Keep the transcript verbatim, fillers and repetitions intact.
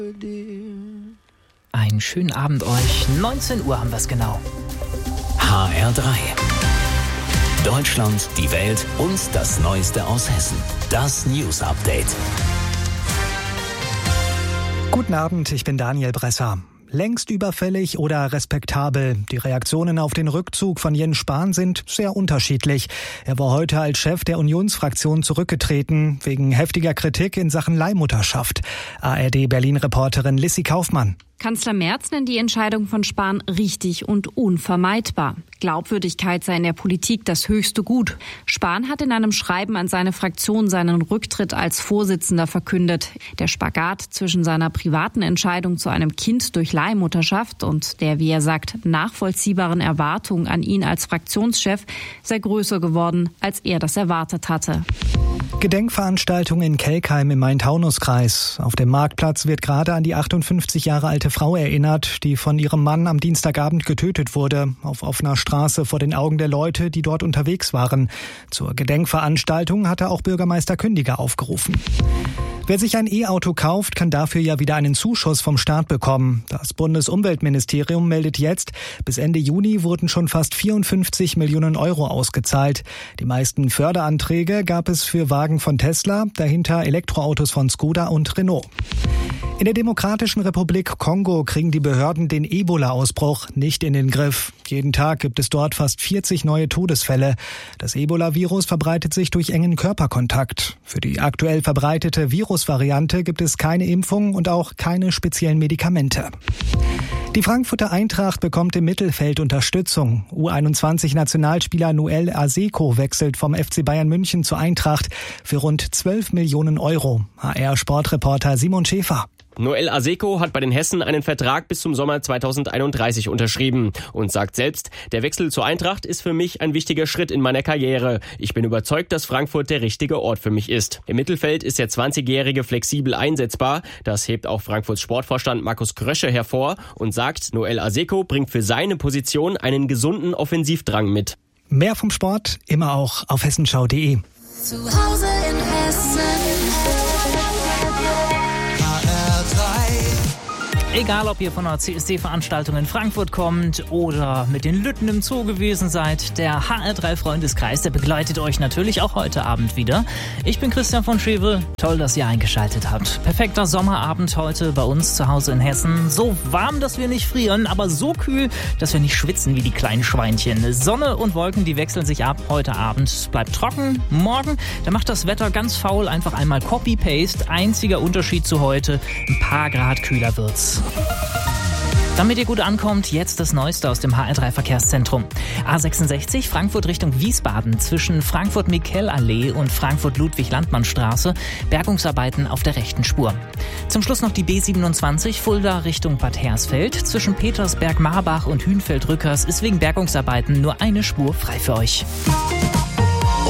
Einen schönen Abend euch. neunzehn Uhr haben wir es genau. H R drei. Deutschland, die Welt und das Neueste aus Hessen. Das News Update. Guten Abend, ich bin Daniel Bresser. Längst überfällig oder respektabel. Die Reaktionen auf den Rückzug von Jens Spahn sind sehr unterschiedlich. Er war heute als Chef der Unionsfraktion zurückgetreten, wegen heftiger Kritik in Sachen Leihmutterschaft. A R D-Berlin-Reporterin Lissy Kaufmann. Kanzler Merz nennt die Entscheidung von Spahn richtig und unvermeidbar. Glaubwürdigkeit sei in der Politik das höchste Gut. Spahn hat in einem Schreiben an seine Fraktion seinen Rücktritt als Vorsitzender verkündet. Der Spagat zwischen seiner privaten Entscheidung zu einem Kind durch Leihmutterschaft und der, wie er sagt, nachvollziehbaren Erwartung an ihn als Fraktionschef sei größer geworden, als er das erwartet hatte. Gedenkveranstaltung in Kelkheim im Main-Taunus-Kreis. Auf dem Marktplatz wird gerade an die achtundfünfzig Jahre alte Frau erinnert, die von ihrem Mann am Dienstagabend getötet wurde, auf offener Straße vor den Augen der Leute, die dort unterwegs waren. Zur Gedenkveranstaltung hatte auch Bürgermeister Kündiger aufgerufen. Wer sich ein E-Auto kauft, kann dafür ja wieder einen Zuschuss vom Staat bekommen. Das Bundesumweltministerium meldet jetzt, bis Ende Juni wurden schon fast vierundfünfzig Millionen Euro ausgezahlt. Die meisten Förderanträge gab es für Wagen von Tesla, dahinter Elektroautos von Skoda und Renault. In der Demokratischen Republik Kongo kriegen die Behörden den Ebola-Ausbruch nicht in den Griff. Jeden Tag gibt es dort fast vierzig neue Todesfälle. Das Ebola-Virus verbreitet sich durch engen Körperkontakt. Für die aktuell verbreitete Virusvariante gibt es keine Impfung und auch keine speziellen Medikamente. Die Frankfurter Eintracht bekommt im Mittelfeld Unterstützung. U einundzwanzig-Nationalspieler Noel Aseko wechselt vom F C Bayern München zur Eintracht für rund zwölf Millionen Euro. H R-Sportreporter Simon Schäfer. Noel Aseko hat bei den Hessen einen Vertrag bis zum Sommer zweitausendeinunddreißig unterschrieben und sagt selbst, der Wechsel zur Eintracht ist für mich ein wichtiger Schritt in meiner Karriere. Ich bin überzeugt, dass Frankfurt der richtige Ort für mich ist. Im Mittelfeld ist der zwanzigjährige flexibel einsetzbar. Das hebt auch Frankfurts Sportvorstand Markus Krösche hervor und sagt, Noel Aseko bringt für seine Position einen gesunden Offensivdrang mit. Mehr vom Sport immer auch auf hessenschau punkt de. Zu Hause in Hessen. Egal, ob ihr von einer C S D-Veranstaltung in Frankfurt kommt oder mit den Lütten im Zoo gewesen seid, der H R drei Freundeskreis, der begleitet euch natürlich auch heute Abend wieder. Ich bin Christian von Schewe. Toll, dass ihr eingeschaltet habt. Perfekter Sommerabend heute bei uns zu Hause in Hessen. So warm, dass wir nicht frieren, aber so kühl, dass wir nicht schwitzen wie die kleinen Schweinchen. Sonne und Wolken, die wechseln sich ab heute Abend. Bleibt trocken. Morgen, da macht das Wetter ganz faul. Einfach einmal Copy-Paste. Einziger Unterschied zu heute. Ein paar Grad kühler wird's. Damit ihr gut ankommt, jetzt das Neueste aus dem H R drei Verkehrszentrum. A sechsundsechzig Frankfurt Richtung Wiesbaden zwischen Frankfurt-Miquel-Allee und Frankfurt-Ludwig-Landmann-Straße. Bergungsarbeiten auf der rechten Spur. Zum Schluss noch die B siebenundzwanzig Fulda Richtung Bad Hersfeld. Zwischen Petersberg-Marbach und Hünfeld-Rückers ist wegen Bergungsarbeiten nur eine Spur frei für euch.